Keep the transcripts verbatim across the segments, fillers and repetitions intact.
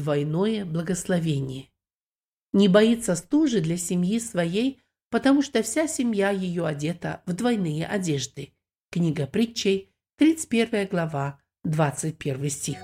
двойное благословение. Не боится стужи для семьи своей, потому что вся семья ее одета в двойные одежды. Книга Притчей, тридцать первая глава, двадцать первый стих.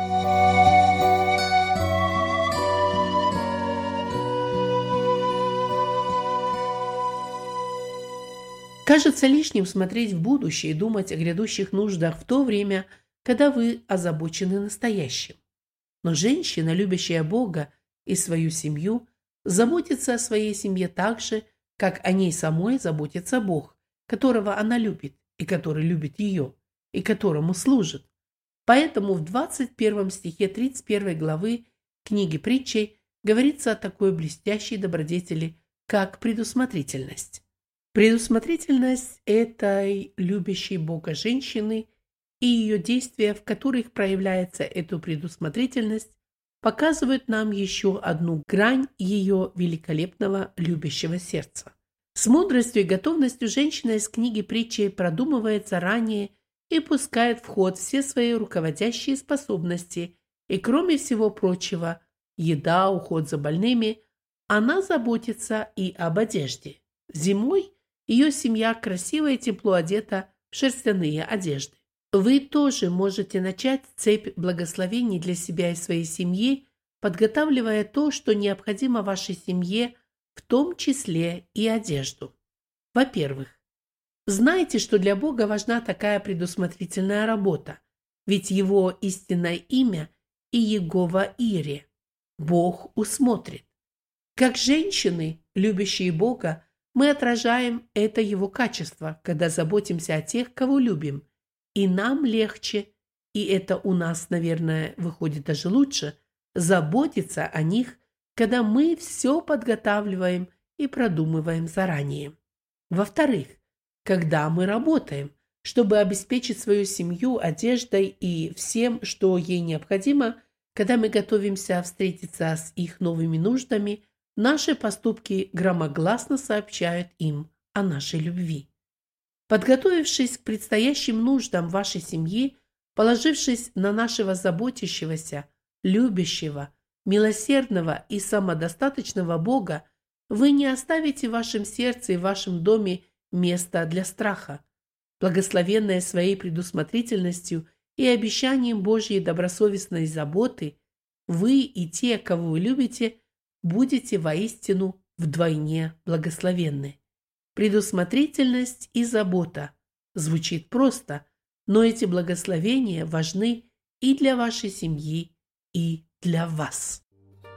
Кажется лишним смотреть в будущее и думать о грядущих нуждах в то время, когда вы озабочены настоящим. Но женщина, любящая Бога и свою семью, заботится о своей семье так же, как о ней самой заботится Бог, которого она любит и который любит ее, и которому служит. Поэтому в двадцать первом стихе тридцать первой главы книги Притчей говорится о такой блестящей добродетели, как предусмотрительность. Предусмотрительность этой любящей Бога женщины и ее действия, в которых проявляется эта предусмотрительность, показывают нам еще одну грань ее великолепного любящего сердца. С мудростью и готовностью женщина из книги Притчей продумывает заранее и пускает в ход все свои руководящие способности, и, кроме всего прочего, еда, уход за больными, она заботится и об одежде. Зимой ее семья красиво и тепло одета в шерстяные одежды. Вы тоже можете начать цепь благословений для себя и своей семьи, подготавливая то, что необходимо вашей семье, в том числе и одежду. Во-первых, знайте, что для Бога важна такая предусмотрительная работа, ведь Его истинное имя и Иегова Ире. Бог усмотрит. Как женщины, любящие Бога, мы отражаем это Его качество, когда заботимся о тех, кого любим. И нам легче, и это у нас, наверное, выходит даже лучше, заботиться о них, когда мы все подготавливаем и продумываем заранее. Во-вторых, когда мы работаем, чтобы обеспечить свою семью одеждой и всем, что ей необходимо, когда мы готовимся встретиться с их новыми нуждами, наши поступки громогласно сообщают им о нашей любви. Подготовившись к предстоящим нуждам вашей семьи, положившись на нашего заботящегося, любящего, милосердного и самодостаточного Бога, вы не оставите в вашем сердце и в вашем доме места для страха. Благословенная своей предусмотрительностью и обещанием Божьей добросовестной заботы, вы и те, кого вы любите, будете воистину вдвойне благословенны. Предусмотрительность и забота звучит просто, но эти благословения важны и для вашей семьи, и для вас.